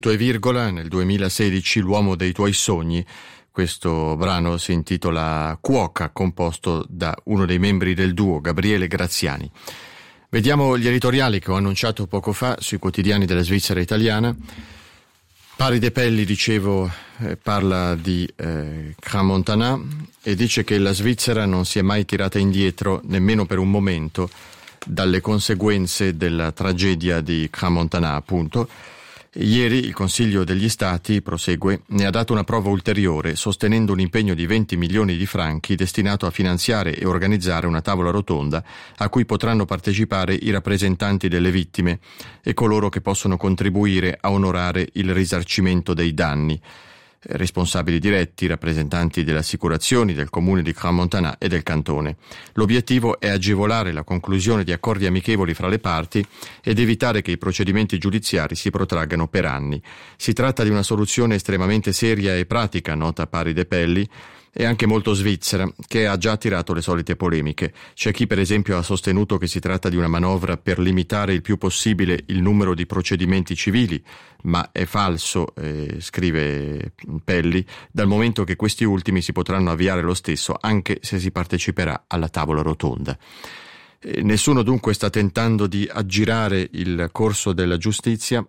E virgola, nel 2016 L'uomo dei tuoi sogni. Questo brano si intitola Cuoca, composto da uno dei membri del duo, Gabriele Graziani. Vediamo gli editoriali che ho annunciato poco fa sui quotidiani della Svizzera italiana. Pari de Pelli, dicevo, parla di Crans-Montana e dice che la Svizzera non si è mai tirata indietro, nemmeno per un momento, dalle conseguenze della tragedia di Crans-Montana, appunto. Ieri il Consiglio degli Stati, prosegue, ne ha dato una prova ulteriore, sostenendo un impegno di 20 milioni di franchi destinato a finanziare e organizzare una tavola rotonda a cui potranno partecipare i rappresentanti delle vittime e coloro che possono contribuire a onorare il risarcimento dei danni. Responsabili diretti, rappresentanti delle assicurazioni del comune di Crans-Montana e del cantone. L'obiettivo è agevolare la conclusione di accordi amichevoli fra le parti ed evitare che i procedimenti giudiziari si protraggano per anni. Si tratta di una soluzione estremamente seria e pratica, nota Pari de Pelli, e anche molto svizzera, che ha già attirato le solite polemiche. C'è chi per esempio ha sostenuto che si tratta di una manovra per limitare il più possibile il numero di procedimenti civili, ma è falso, scrive Pelli, dal momento che questi ultimi si potranno avviare lo stesso anche se si parteciperà alla tavola rotonda. Nessuno dunque sta tentando di aggirare il corso della giustizia,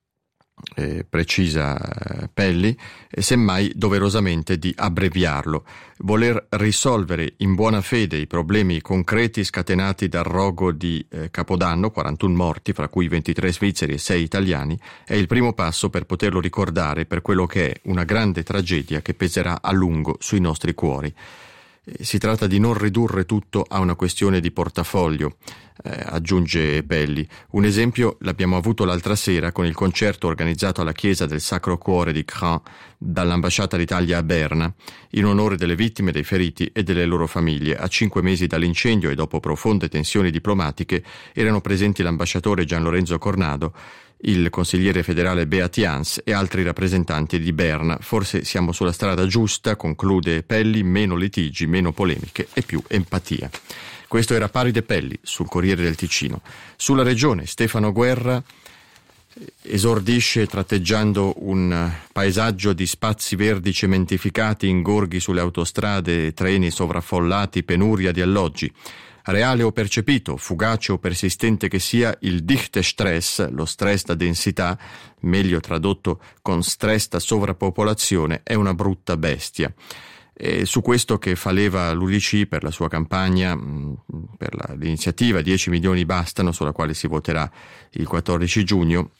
precisa Pelli, semmai doverosamente di abbreviarlo. Voler risolvere in buona fede i problemi concreti scatenati dal rogo di Capodanno, 41 morti, fra cui 23 svizzeri e 6 italiani, è il primo passo per poterlo ricordare per quello che è una grande tragedia che peserà a lungo sui nostri cuori. Si tratta di non ridurre tutto a una questione di portafoglio, aggiunge Pelli. Un esempio l'abbiamo avuto l'altra sera con il concerto organizzato alla Chiesa del Sacro Cuore di Crans dall'Ambasciata d'Italia a Berna, in onore delle vittime, dei feriti e delle loro famiglie. A 5 mesi dall'incendio e dopo profonde tensioni diplomatiche erano presenti l'ambasciatore Gian Lorenzo Cornado, il consigliere federale Beat Jans e altri rappresentanti di Berna. Forse siamo sulla strada giusta, conclude Pelli, meno litigi, meno polemiche e più empatia. Questo era Pari de Pelli sul Corriere del Ticino. Sulla regione Stefano Guerra esordisce tratteggiando un paesaggio di spazi verdi cementificati, ingorghi sulle autostrade, treni sovraffollati, penuria di alloggi. Reale o percepito, fugace o persistente che sia, il dichte stress, lo stress da densità, meglio tradotto con stress da sovrappopolazione, è una brutta bestia. E su questo che fa leva l'UDC per la sua campagna, per l'iniziativa 10 milioni bastano, sulla quale si voterà il 14 giugno,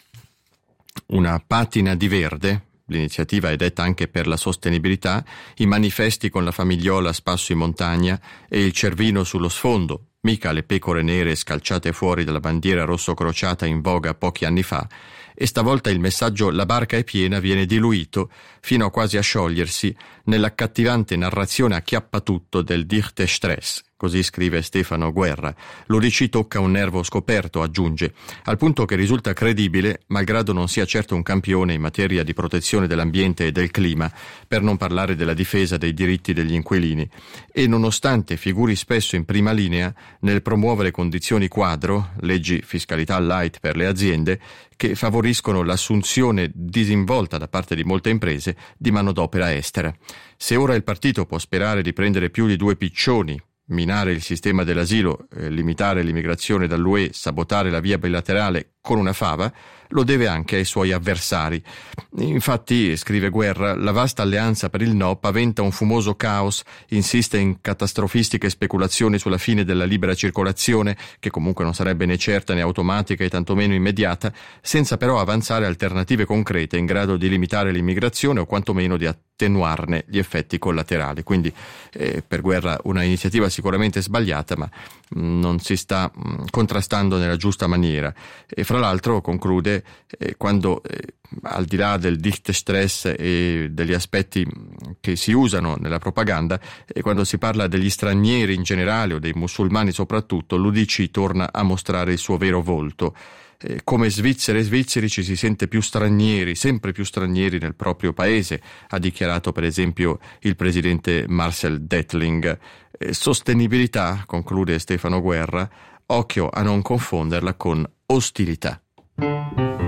una patina di verde. L'iniziativa è detta anche per la sostenibilità, i manifesti con la famigliola a spasso in montagna e il cervino sullo sfondo, mica le pecore nere scalciate fuori dalla bandiera rosso-crociata in voga pochi anni fa, e stavolta il messaggio "la barca è piena" viene diluito fino a quasi a sciogliersi nell'accattivante narrazione a chiappatutto del dichte stress. Così scrive Stefano Guerra. L'UDC tocca un nervo scoperto, aggiunge, al punto che risulta credibile, malgrado non sia certo un campione in materia di protezione dell'ambiente e del clima, per non parlare della difesa dei diritti degli inquilini, e nonostante figuri spesso in prima linea nel promuovere condizioni quadro, leggi fiscalità light per le aziende, che favoriscono l'assunzione disinvolta da parte di molte imprese di manodopera estera. Se ora il partito può sperare di prendere più di 2 piccioni, minare il sistema dell'asilo, limitare l'immigrazione dall'UE, sabotare la via bilaterale con una fava, lo deve anche ai suoi avversari. Infatti, scrive Guerra, la vasta alleanza per il no paventa un fumoso caos, insiste in catastrofistiche speculazioni sulla fine della libera circolazione, che comunque non sarebbe né certa né automatica e tantomeno immediata, senza però avanzare alternative concrete in grado di limitare l'immigrazione o quantomeno di attenuarne gli effetti collaterali. Quindi per Guerra una iniziativa sicuramente sbagliata, ma non si sta contrastando nella giusta maniera. E fra l'altro conclude quando al di là del dichte stress e degli aspetti che si usano nella propaganda, quando si parla degli stranieri in generale o dei musulmani soprattutto, l'UDC torna a mostrare il suo vero volto. Come svizzere e svizzeri ci si sente più stranieri, sempre più stranieri nel proprio paese, ha dichiarato per esempio il presidente Marcel Dettling. Sostenibilità, conclude Stefano Guerra, occhio a non confonderla con ostilità.